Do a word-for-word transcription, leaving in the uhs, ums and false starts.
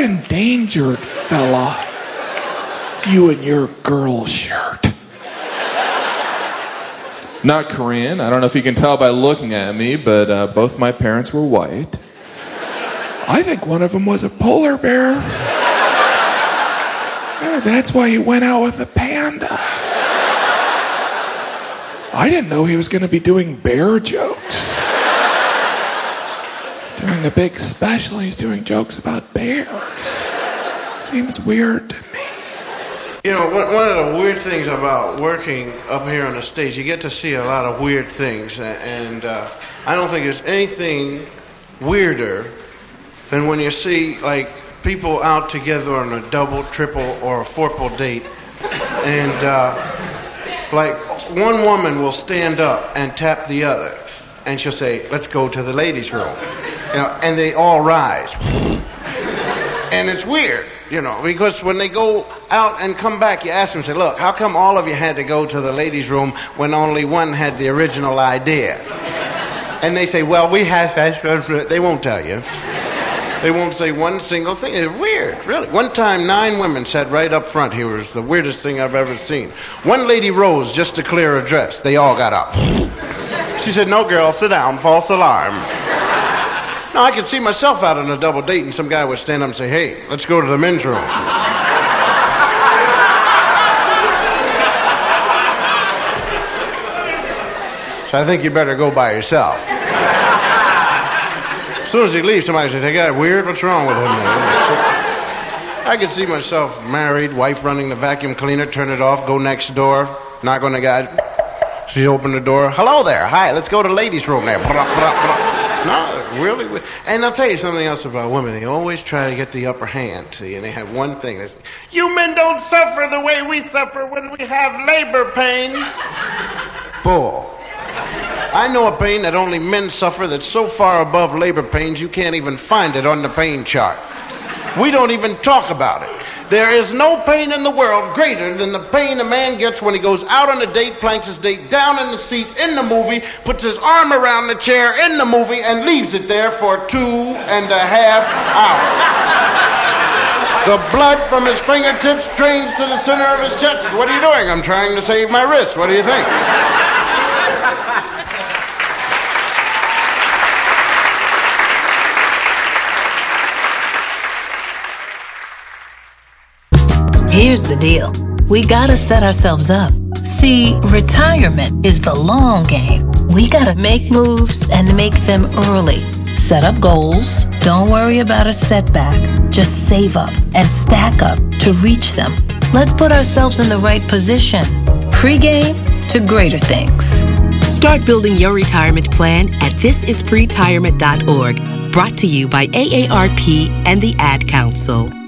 endangered, fella. You and your girl shirt. Not Korean. I don't know if you can tell by looking at me, but uh, both my parents were white. I think one of them was a polar bear. Yeah, that's why he went out with a panda. I didn't know he was going to be doing bear jokes. He's doing a big special. He's doing jokes about bears. Seems weird to me. You know, one of the weird things about working up here on the stage, you get to see a lot of weird things, and uh, I don't think there's anything weirder than when you see, like, people out together on a double, triple, or a fourple date, and, uh, like, one woman will stand up and tap the other, and she'll say, let's go to the ladies' room, you know, and they all rise. And it's weird, you know, because when they go out and come back, you ask them, say, look, how come all of you had to go to the ladies' room when only one had the original idea? And they say, well, we had... They won't tell you. They won't say one single thing. It's weird, really. One time, nine women sat right up front here. It was the weirdest thing I've ever seen. One lady rose just to clear her dress. They all got up. She said, no, girl, sit down, false alarm. Now, I could see myself out on a double date, and some guy would stand up and say, hey, let's go to the men's room. So I think you better go by yourself. As soon as he leaves, somebody says, that guy weird? What's wrong with him? I could see myself married, wife running the vacuum cleaner, turn it off, go next door, knock on the guy. She opened the door. Hello there. Hi, let's go to the ladies' room there. No, really. And I'll tell you something else about women. They always try to get the upper hand, see, and they have one thing. They say, you men don't suffer the way we suffer when we have labor pains. Bull. I know a pain that only men suffer that's so far above labor pains you can't even find it on the pain chart. We don't even talk about it. There is no pain in the world greater than the pain a man gets when he goes out on a date, planks his date down in the seat in the movie, puts his arm around the chair in the movie, and leaves it there for two and a half hours. The blood from his fingertips drains to the center of his chest. What are you doing? I'm trying to save my wrist. What do you think? Here's the deal. We gotta set ourselves up. See, retirement is the long game. We gotta make moves and make them early. Set up goals. Don't worry about a setback. Just save up and stack up to reach them. Let's put ourselves in the right position. Pre-game to greater things. Start building your retirement plan at this is pre retirement dot org. Brought to you by A A R P and the Ad Council.